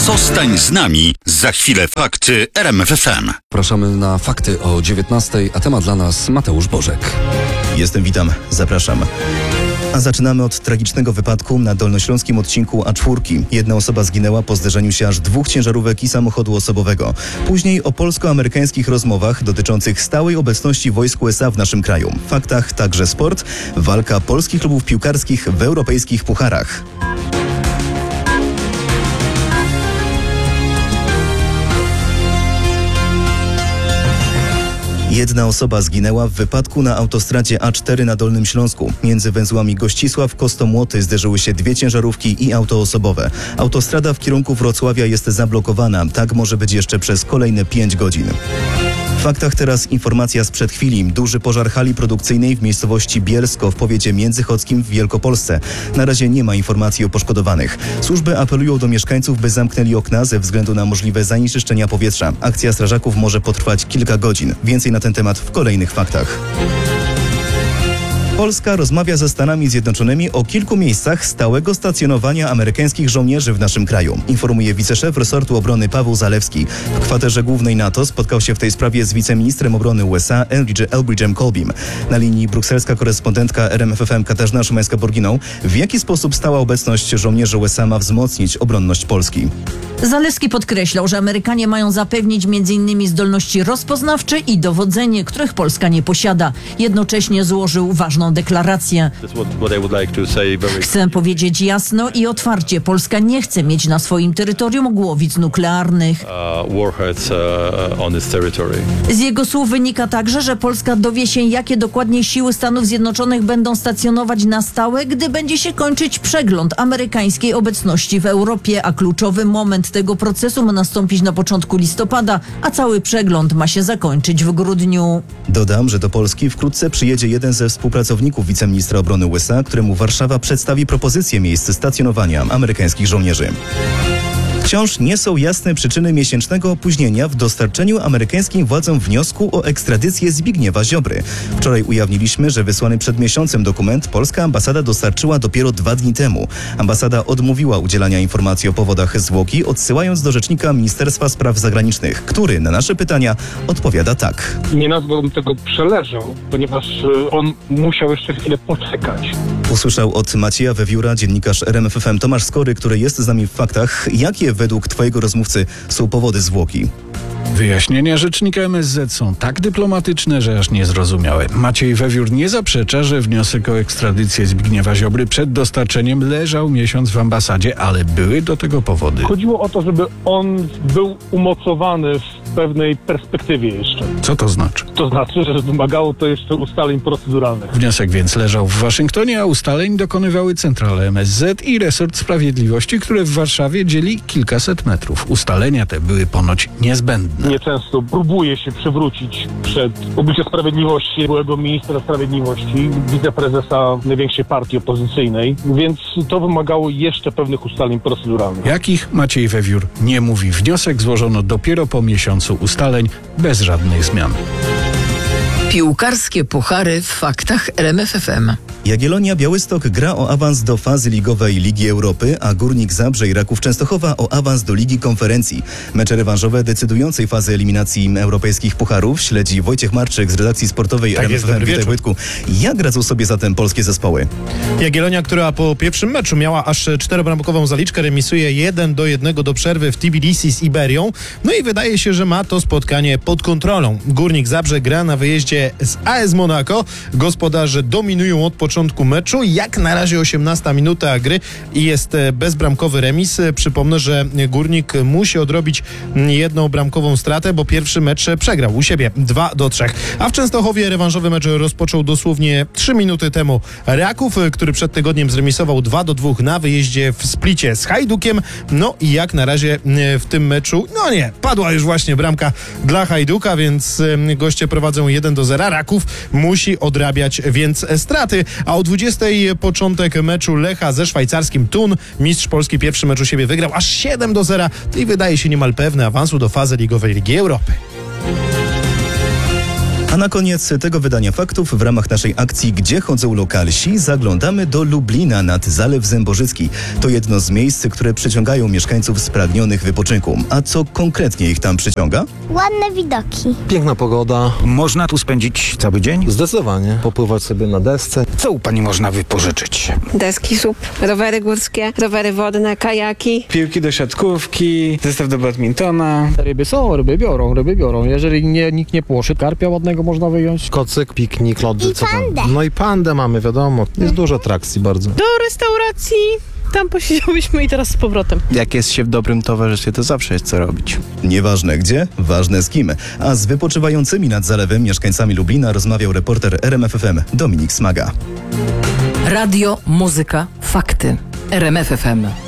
Zostań z nami. Za chwilę fakty RMF FM. Zapraszamy na fakty o 19:00, a temat dla nas Mateusz Bożek. Witam, zapraszam. A zaczynamy od tragicznego wypadku na dolnośląskim odcinku A4. Jedna osoba zginęła po zderzeniu się aż dwóch ciężarówek i samochodu osobowego. Później o polsko-amerykańskich rozmowach dotyczących stałej obecności wojsk USA w naszym kraju. W faktach także sport, walka polskich klubów piłkarskich w europejskich pucharach. Jedna osoba zginęła w wypadku na autostradzie A4 na Dolnym Śląsku. Między węzłami Gościsław-Kostomłoty zderzyły się dwie ciężarówki i auto osobowe. Autostrada w kierunku Wrocławia jest zablokowana. Tak może być jeszcze przez kolejne 5 godzin. W faktach teraz informacja sprzed chwili. Duży pożar hali produkcyjnej w miejscowości Bielsko w powiecie międzychodzkim w Wielkopolsce. Na razie nie ma informacji o poszkodowanych. Służby apelują do mieszkańców, by zamknęli okna ze względu na możliwe zanieczyszczenia powietrza. Akcja strażaków może potrwać kilka godzin. Więcej na ten temat w kolejnych faktach. Polska rozmawia ze Stanami Zjednoczonymi o kilku miejscach stałego stacjonowania amerykańskich żołnierzy w naszym kraju, informuje wiceszef resortu obrony Paweł Zalewski. W kwaterze głównej NATO spotkał się w tej sprawie z wiceministrem obrony USA Elbridge'em Colbym. Na linii brukselska korespondentka RMF FM Katarzyna Szymańska-Borginą. W jaki sposób stała obecność żołnierzy USA ma wzmocnić obronność Polski? Zalewski podkreślał, że Amerykanie mają zapewnić m.in. zdolności rozpoznawcze i dowodzenie, których Polska nie posiada. Jednocześnie złożył ważną deklarację. Chcę powiedzieć jasno i otwarcie, Polska nie chce mieć na swoim terytorium głowic nuklearnych. Z jego słów wynika także, że Polska dowie się, jakie dokładnie siły Stanów Zjednoczonych będą stacjonować na stałe, gdy będzie się kończyć przegląd amerykańskiej obecności w Europie, a kluczowy moment tego procesu ma nastąpić na początku listopada, a cały przegląd ma się zakończyć w grudniu. Dodam, że do Polski wkrótce przyjedzie jeden ze współpracowników wiceministra obrony USA, któremu Warszawa przedstawi propozycję miejsc stacjonowania amerykańskich żołnierzy. Wciąż nie są jasne przyczyny miesięcznego opóźnienia w dostarczeniu amerykańskim władzom wniosku o ekstradycję Zbigniewa Ziobry. Wczoraj ujawniliśmy, że wysłany przed miesiącem dokument polska ambasada dostarczyła dopiero 2 dni temu. Ambasada odmówiła udzielania informacji o powodach zwłoki, odsyłając do rzecznika Ministerstwa Spraw Zagranicznych, który na nasze pytania odpowiada tak. Nie nazwałbym tego przeleżą, ponieważ on musiał jeszcze chwilę poczekać. Usłyszał od Macieja Wewióra dziennikarz RMF FM Tomasz Skory, który jest z nami w faktach. Jakie według twojego rozmówcy są powody zwłoki? Wyjaśnienia rzecznika MSZ są tak dyplomatyczne, że aż niezrozumiałe. Maciej Wewiór nie zaprzecza, że wniosek o ekstradycję Zbigniewa Ziobry przed dostarczeniem leżał miesiąc w ambasadzie, ale były do tego powody. Chodziło o to, żeby on był umocowany w pewnej perspektywie jeszcze. Co to znaczy? To znaczy, że wymagało to jeszcze ustaleń proceduralnych. Wniosek więc leżał w Waszyngtonie, a ustaleń dokonywały centrale MSZ i resort sprawiedliwości, które w Warszawie dzieli kilkaset metrów. Ustalenia te były ponoć niezbędne. Nieczęsto próbuje się przywrócić przed oblicze sprawiedliwości byłego ministra sprawiedliwości, wiceprezesa największej partii opozycyjnej, więc to wymagało jeszcze pewnych ustaleń proceduralnych. Jakich Maciej Wewiór nie mówi. Wniosek złożono dopiero po miesiącu ustaleń, bez żadnych zmian. Piłkarskie puchary w faktach RMF FM. Jagiellonia Białystok gra o awans do fazy ligowej Ligi Europy, a Górnik Zabrze i Raków Częstochowa o awans do Ligi Konferencji. Mecze rewanżowe decydującej fazy eliminacji europejskich pucharów śledzi Wojciech Marczyk z redakcji sportowej RMF FM. Witaj, Wojtku. Jak radzą sobie zatem polskie zespoły? Jagiellonia, która po pierwszym meczu miała aż 4-bramkową zaliczkę, remisuje 1-1 do przerwy w Tbilisi z Iberią. No i wydaje się, że ma to spotkanie pod kontrolą. Górnik Zabrze gra na wyjeździe z AS Monaco. Gospodarze dominują od początku meczu. Jak na razie 18 minuta gry i jest bezbramkowy remis. Przypomnę, że Górnik musi odrobić jedną bramkową stratę, bo pierwszy mecz przegrał u siebie 2-3. A w Częstochowie rewanżowy mecz rozpoczął dosłownie 3 minuty temu Raków, który przed tygodniem zremisował 2-2 na wyjeździe w Splicie z Hajdukiem. No i jak na razie w tym meczu, padła już właśnie bramka dla Hajduka, więc goście prowadzą 1-0. Raków musi odrabiać więc straty. A o 20:00 początek meczu Lecha ze szwajcarskim Thun. Mistrz Polski pierwszy mecz u siebie wygrał aż 7-0 i wydaje się niemal pewny awansu do fazy ligowej Ligi Europy. A na koniec tego wydania faktów w ramach naszej akcji Gdzie chodzą lokalsi zaglądamy do Lublina nad Zalew Zębożycki. To jedno z miejsc, które przyciągają mieszkańców spragnionych wypoczynku. A co konkretnie ich tam przyciąga? Ładne widoki. Piękna pogoda. Można tu spędzić cały dzień? Zdecydowanie. Popływać sobie na desce. Co u pani można wypożyczyć? Deski SUP, rowery górskie, rowery wodne, kajaki. Piłki do siatkówki, zestaw do badmintona. Ryby są, ryby biorą. Jeżeli nikt nie poszedł, karpia ładnego można wyjąć. Kocyk, piknik, lody. I pandę. No i pandę mamy, wiadomo. Jest dużo atrakcji bardzo. Do restauracji, tam posiedziałyśmy i teraz z powrotem. Jak jest się w dobrym towarzystwie, to zawsze jest co robić. Nieważne gdzie, ważne z kim. A z wypoczywającymi nad zalewem mieszkańcami Lublina rozmawiał reporter RMFFM Dominik Smaga. Radio, muzyka, fakty. RMF FM.